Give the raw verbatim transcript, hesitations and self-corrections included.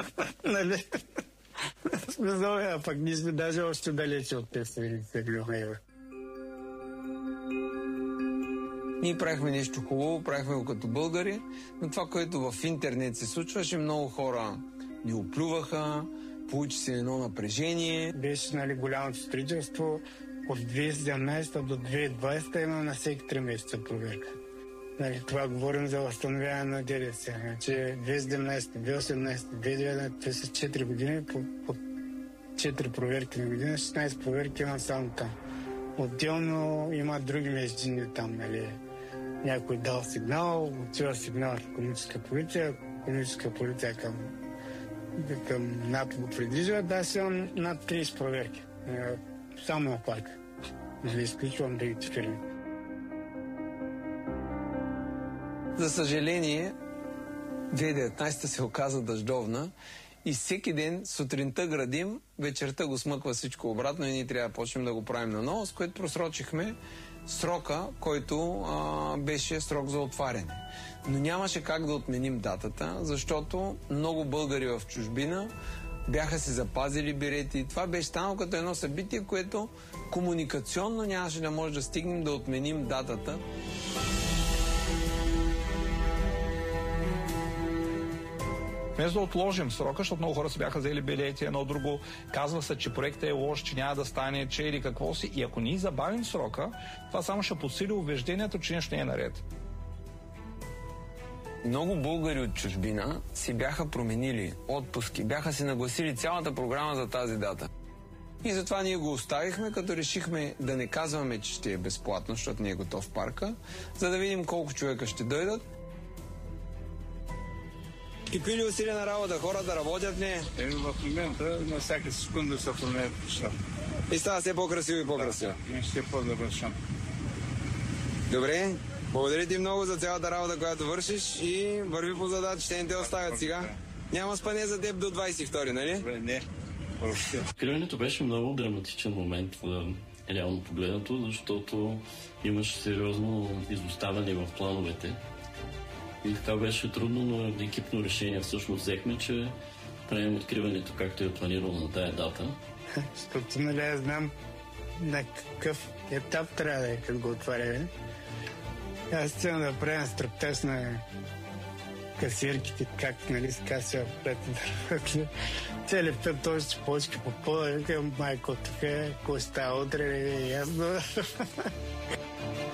Нали? Смисъл, а пък ние сме даже още далече от петстотин и деветдесет милиона евро. Ние правихме нещо хубаво, правихме го като българи, но това, което в интернет се случваше, много хора ни оплюваха, получи се едно напрежение. Беше, нали, голямото строителство. От две хиляди и седемнадесета до две хиляди и двадесета има на всеки три месеца проверка. Нали, това говорим за възстановяване на ДДС. Значи две хиляди и седемнадесета, две хиляди и осемнадесета, две хиляди и деветнадесета, това са четири години, по, по четири проверки на година, шестнадесет проверки има само там. Отделно има други междинни там, нали. Някой дал сигнал, отива сигнал в икономическа полиция, икономическа полиция към, към НАП го придвижва, да си имам над тридесет проверки. Само на парка. Нали, изключвам другите фирми. За съжаление, две хиляди и деветнадесета се оказа дъждовна и всеки ден сутринта градим, вечерта го смъква всичко обратно и ние трябва да почнем да го правим наново, с което просрочихме срока, който а, беше срок за отваряне. Но нямаше как да отменим датата, защото много българи в чужбина бяха се запазили билети. Това беше станало като едно събитие, което комуникационно нямаше да може да стигнем да отменим датата. Вместо да отложим срока, защото много хора си бяха взели билети, едно друго, казва се, че проектът е лош, че няма да стане, че или какво си. И ако ние забавим срока, това само ще подсили убеждението, че нещо не е наред. Много българи от чужбина си бяха променили отпуски, бяха си нагласили цялата програма за тази дата. И затова ние го оставихме, като решихме да не казваме, че ще е безплатно, защото не е готов парка, за да видим колко човека ще дойдат. Какви ли усилия на работа? Хората работят ли? Е, в момента на всяка секунда се променят неща. И става все по-красиво и по-красиво. Да, и ще е по-завършен. Добре, благодаря ти много за цялата работа, която вършиш и върви по задача, ще не те оставят сега. Няма спане за теб до двадесет и втори, нали? Добре, не. Откриването беше много драматичен момент, реално погледнато, защото имаше сериозно изоставане в плановете. И така беше трудно, но екипно решение всъщност взехме, че правим откриването както е планирано на тая дата. Защото, нали, аз знам на какъв етап трябва да е, като го отваряме. Аз искам да правя структаж на касирките, как, нали, с касия пред цели път точно почки по пода, викам, майко, тук, кой става утре, не е ясно.